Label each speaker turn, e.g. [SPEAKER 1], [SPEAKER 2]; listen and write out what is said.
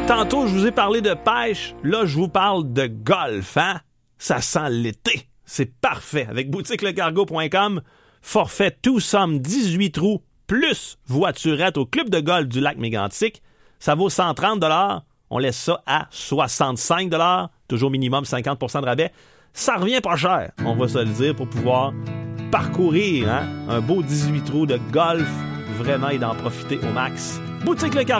[SPEAKER 1] Tantôt, je vous ai parlé de pêche. Là, je vous parle de golf, hein? Ça sent l'été. C'est parfait. Avec boutiquelecargo.com, forfait tout somme 18 trous plus voiturette au club de golf du lac Mégantic. Ça vaut 130 $. On laisse ça à 65 $. Toujours minimum 50% de rabais. Ça revient pas cher, on va se le dire, pour pouvoir parcourir un beau 18 trous de golf vraiment et d'en profiter au max. Boutique Le Cargo.